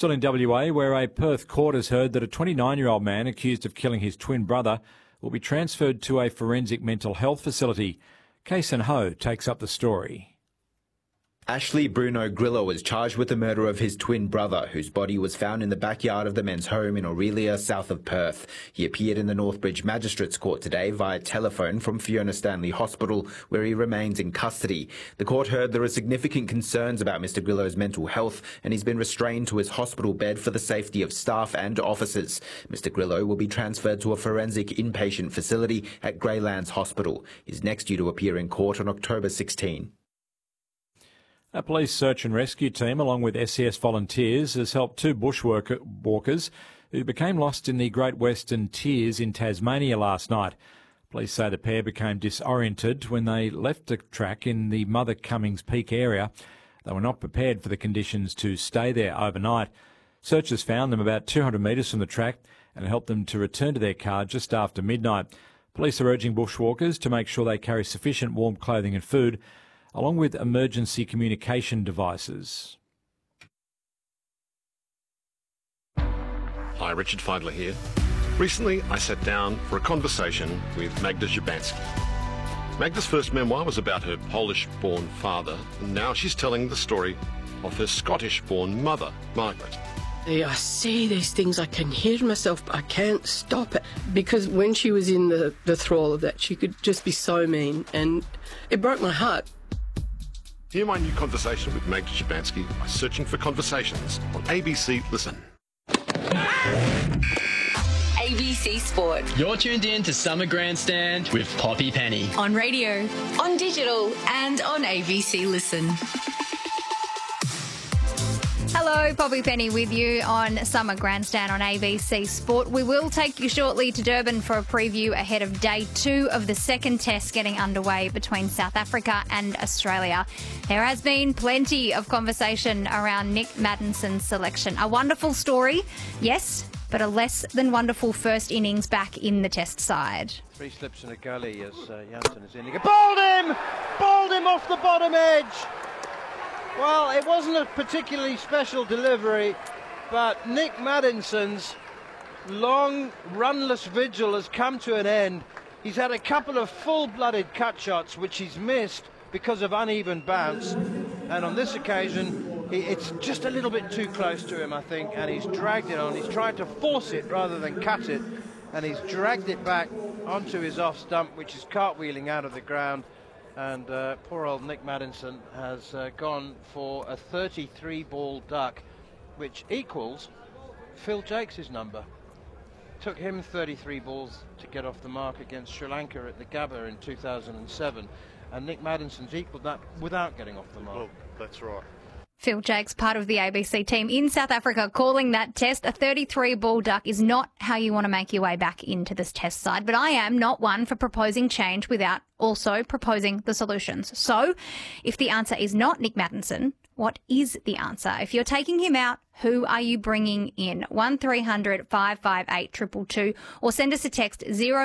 Still in WA, where a Perth court has heard that a 29-year-old man accused of killing his twin brother will be transferred to a forensic mental health facility. Kason Ho takes up the story. Ashley Bruno Grillo was charged with the murder of his twin brother, whose body was found in the backyard of the men's home in Aurelia, south of Perth. He appeared in the Northbridge Magistrates Court today via telephone from Fiona Stanley Hospital, where he remains in custody. The court heard there are significant concerns about Mr Grillo's mental health, and he's been restrained to his hospital bed for the safety of staff and officers. Mr Grillo will be transferred to a forensic inpatient facility at Greylands Hospital. He's next due to appear in court on October 16. A police search and rescue team, along with SES volunteers, has helped two bushwalkers who became lost in the Great Western Tiers in Tasmania last night. Police say the pair became disoriented when they left the track in the Mother Cummings Peak area. They were not prepared for the conditions to stay there overnight. Searchers found them about 200 metres from the track and helped them to return to their car just after midnight. Police are urging bushwalkers to make sure they carry sufficient warm clothing and food, along with emergency communication devices. Hi, Richard Feidler here. Recently, I sat down for a conversation with Magda Szubanski. Magda's first memoir was about her Polish-born father, and now she's telling the story of her Scottish-born mother, Margaret. I say these things, I can hear myself, but I can't stop it. Because when she was in the thrall of that, she could just be so mean, and it broke my heart. Hear my new conversation with Magda Szubanski by searching for Conversations on ABC Listen. ABC Sport. You're tuned in to Summer Grandstand with Poppy Penny. On radio, on digital, and on ABC Listen. Hello, Poppy Penny with you on Summer Grandstand on ABC Sport. We will take you shortly to Durban for a preview ahead of day 2 of the second test getting underway between South Africa and Australia. There has been plenty of conversation around Nick Maddenson's selection. A wonderful story, yes, but a less than wonderful first innings back in the test side. 3 slips in a gully as Jansen is in. Bowled him off the bottom edge. Well, it wasn't a particularly special delivery, but Nick Maddenson's long runless vigil has come to an end. He's had a couple of full-blooded cut shots which he's missed because of uneven bounce, and on this occasion it's just a little bit too close to him, I think, and he's dragged it on. He's tried to force it rather than cut it, and he's dragged it back onto his off stump, which is cartwheeling out of the ground. And poor old Nick Maddenson has gone for a 33-ball duck, which equals Phil Jakes' number. Took him 33 balls to get off the mark against Sri Lanka at the Gabba in 2007, and Nick Maddenson's equalled that without getting off the mark. Well, that's right. Phil Jakes, part of the ABC team in South Africa, calling that test a 33-ball duck is not how you want to make your way back into this test side. But I am not one for proposing change without also proposing the solutions. So if the answer is not Nick Maddenson, what is the answer? If you're taking him out, who are you bringing in? 1300 558 222 or send us a text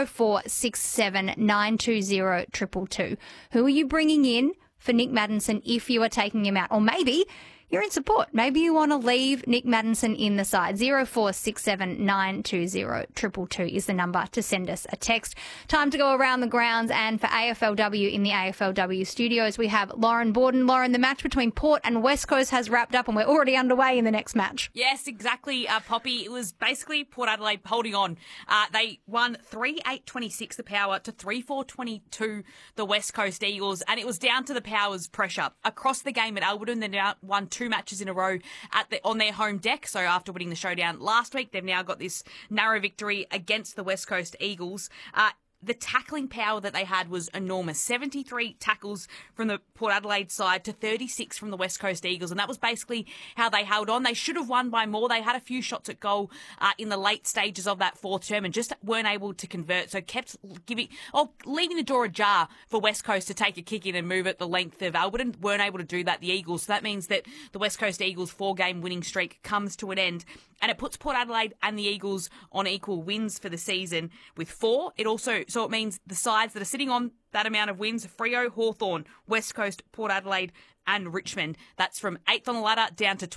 0467 920 222. Who are you bringing in for Nick Maddenson if you are taking him out? Or maybe you're in support. Maybe you want to leave Nick Maddenson in the side. 0467 920 222 is the number to send us a text. Time to go around the grounds, and for AFLW in the AFLW studios, we have Lauren Borden. Lauren, the match between Port and West Coast has wrapped up and we're already underway in the next match. Yes, exactly, Poppy. It was basically Port Adelaide holding on. They won 3-8-26 the Power to 3-4-22 the West Coast Eagles, and it was down to the Power's pressure. Across the game at Alberton, they now won 2 matches in a row on their home deck. So after winning the showdown last week, they've now got this narrow victory against the West Coast Eagles. The tackling power that they had was enormous. 73 tackles from the Port Adelaide side to 36 from the West Coast Eagles, and that was basically how they held on. They should have won by more. They had a few shots at goal in the late stages of that fourth term and just weren't able to convert, so kept leaving the door ajar for West Coast to take a kick in and move it the length of Alberton. Weren't able to do that, the Eagles. So that means that the West Coast Eagles' 4-game winning streak comes to an end, and it puts Port Adelaide and the Eagles on equal wins for the season with 4. So it means the sides that are sitting on that amount of wins, Freo, Hawthorn, West Coast, Port Adelaide and Richmond. That's from 8th on the ladder down to